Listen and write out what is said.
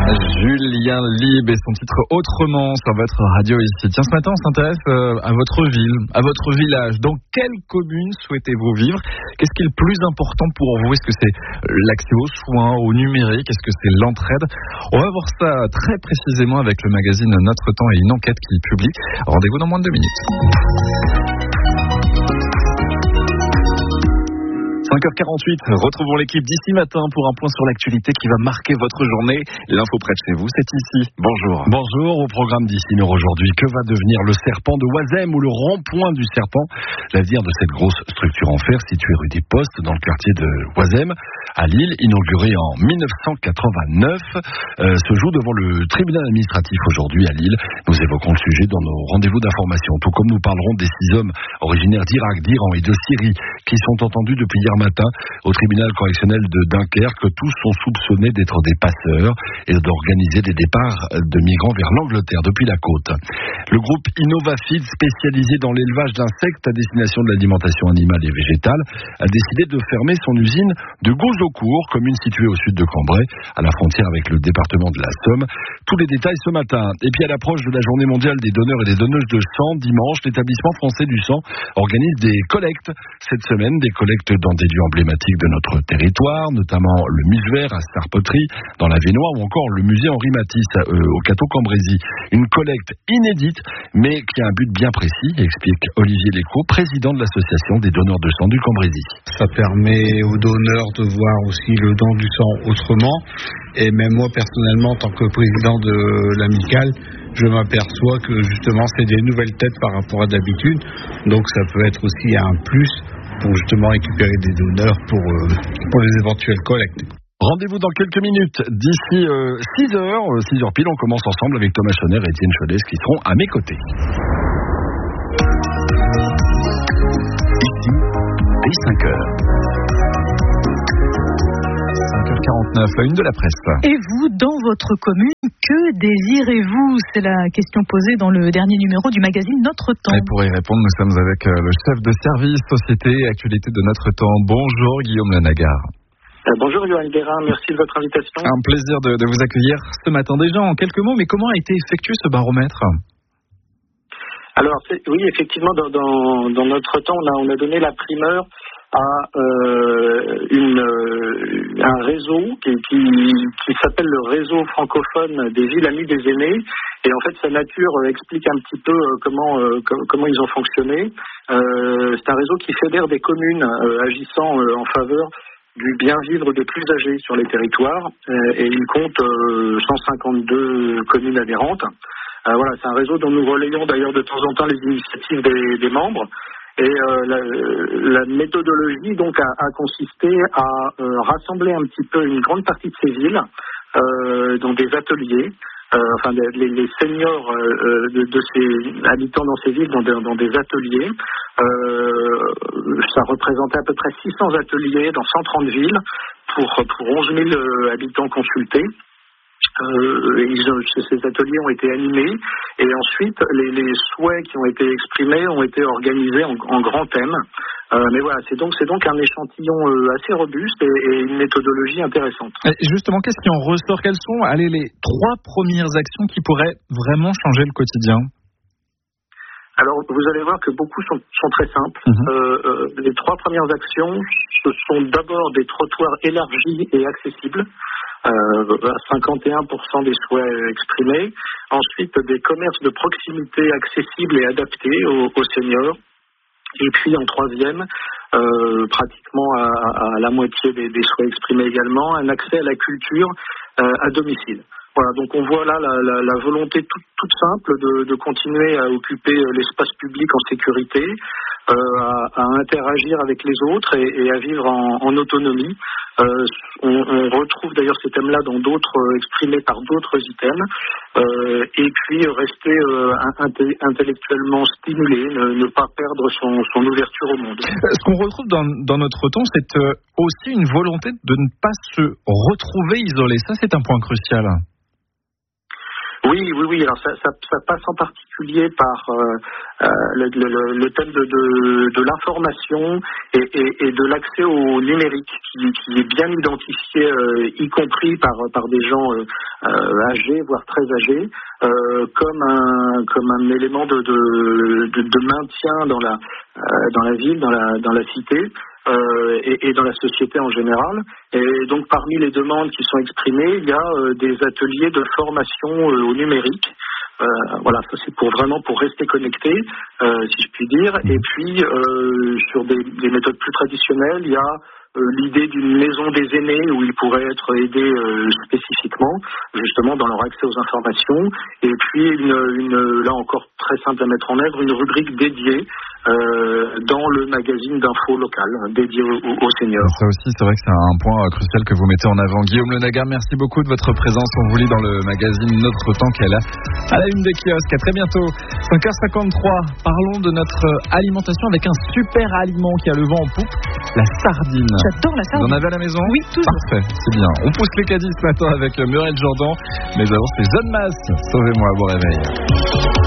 Julien Lieb et son titre Autrement sur votre radio ici. Tiens, ce matin, on s'intéresse à votre ville, à votre village. Dans quelle commune souhaitez-vous vivre ? Qu'est-ce qui est le plus important pour vous ? Est-ce que c'est l'accès aux soins, au numérique ? Est-ce que c'est l'entraide ? On va voir ça très précisément avec le magazine Notre Temps et une enquête qu'il publie. Rendez-vous dans moins de 2 minutes. 5h48, retrouvons l'équipe d'ici matin pour un point sur l'actualité qui va marquer votre journée. L'info près de chez vous, c'est ici. Bonjour. Bonjour, au programme d'ici Nord aujourd'hui, que va devenir le serpent de Oisem ou le rond-point du serpent ? L'avenir de cette grosse structure en fer située rue des Postes dans le quartier de Oisem à Lille, inaugurée en 1989, se joue devant le tribunal administratif aujourd'hui à Lille. Nous évoquons le sujet dans nos rendez-vous d'information, tout comme nous parlerons des 6 hommes originaires d'Irak, d'Iran et de Syrie qui sont entendus depuis hier matin au tribunal correctionnel de Dunkerque. Tous sont soupçonnés d'être des passeurs et d'organiser des départs de migrants vers l'Angleterre depuis la côte. Le groupe Innovafeed, spécialisé dans l'élevage d'insectes à destination de l'alimentation animale et végétale, a décidé de fermer son usine de Gouzeaucourt, commune située au sud de Cambrai, à la frontière avec le département de la Somme. Tous les détails ce matin. Et puis à l'approche de la journée mondiale des donneurs et des donneuses de sang, dimanche, l'établissement français du sang organise des collectes. Cette semaine, des collectes dans des lieux emblématiques de notre territoire, notamment le Musevert à Sarpoterie, dans la Vénois, ou encore le musée Henri Matisse au Cateau-Cambrésis. Une collecte inédite, mais qui a un but bien précis, explique Olivier Lécaud, président de l'association des donneurs de sang du Cambrésis. Ça permet aux donneurs de voir aussi le don du sang autrement. Et même moi, personnellement, en tant que président de l'amicale, je m'aperçois que justement, c'est des nouvelles têtes par rapport à d'habitude. Donc ça peut être aussi un plus pour justement récupérer des donneurs pour les éventuelles collectes. Rendez-vous dans quelques minutes. D'ici 6h pile, on commence ensemble avec Thomas Chonner et Étienne Cholès qui seront à mes côtés. Ici, dès 5h. 5h49, la une de la presse. Et vous, dans votre commune, que désirez-vous ? C'est la question posée dans le dernier numéro du magazine Notre Temps. Et pour y répondre, nous sommes avec le chef de service Société et Actualité de Notre Temps. Bonjour Guillaume Lanagar. Bonjour Johan Guérin, merci de votre invitation. Un plaisir de vous accueillir ce matin. Déjà, en quelques mots, mais comment a été effectué ce baromètre ? Alors, oui, effectivement, dans Notre Temps, on a donné la primeur à un réseau qui s'appelle le réseau francophone des villes amies des aînés. Et en fait, sa nature explique un petit peu comment ils ont fonctionné. C'est un réseau qui fédère des communes agissant en faveur du bien vivre des plus âgés sur les territoires. Et il compte 152 communes adhérentes. Voilà, c'est un réseau dont nous relayons d'ailleurs de temps en temps les initiatives des membres. Et la méthodologie donc a consisté à rassembler un petit peu une grande partie de ces villes dans des ateliers, les seniors de ces habitants dans ces villes dans des ateliers. Ça représentait à peu près 600 ateliers dans 130 villes pour 11 000 habitants consultés. Ces ateliers ont été animés et ensuite les souhaits qui ont été exprimés ont été organisés en grands thèmes. Mais voilà, c'est donc un échantillon assez robuste et une méthodologie intéressante. Et justement, qu'est-ce qui en ressort ? Quelles sont les 3 premières actions qui pourraient vraiment changer le quotidien ? Alors, vous allez voir que beaucoup sont très simples. Les 3 premières actions, ce sont d'abord des trottoirs élargis et accessibles. 51% des souhaits exprimés. Ensuite, des commerces de proximité accessibles et adaptés aux seniors. Et puis, en troisième, pratiquement à la moitié des souhaits exprimés également, un accès à la culture à domicile. Voilà, donc on voit là la volonté toute simple de continuer à occuper l'espace public en sécurité, à interagir avec les autres et à vivre en autonomie. On retrouve d'ailleurs ces thèmes-là dans d'autres, exprimés par d'autres items, et puis rester intellectuellement stimulé, ne pas perdre son ouverture au monde. Ce qu'on retrouve dans Notre Temps, c'est aussi une volonté de ne pas se retrouver isolé. Ça, c'est un point crucial. Oui. Alors ça passe en particulier par le thème de l'information et de l'accès au numérique qui est bien identifié, y compris par des gens âgés, voire très âgés, comme un élément de maintien dans la ville, dans la cité. Et dans la société en général. Et donc parmi les demandes qui sont exprimées, il y a des ateliers de formation au numérique. Voilà, ça c'est pour rester connecté, si je puis dire. Et puis sur des méthodes plus traditionnelles, il y a l'idée d'une maison des aînés où ils pourraient être aidés spécifiquement, justement dans leur accès aux informations. Et puis là encore très simple à mettre en œuvre, une rubrique dédiée dans le magazine d'info local, dédié aux seniors. Ça aussi, c'est vrai que c'est un point crucial que vous mettez en avant. Guillaume Le Nagar, merci beaucoup de votre présence. On vous lit dans le magazine Notre Temps qu'elle a à la une des kiosques. À très bientôt. 5h53. Parlons de notre alimentation avec un super aliment qui a le vent en poupe, la sardine. J'adore la sardine. Vous en avez à la maison? Oui, toujours. Parfait, c'est bien. On pousse les caddies ce matin avec Muriel Jourdan. Mais d'abord, c'est Jeanne Masse. Sauvez-moi à vos réveils.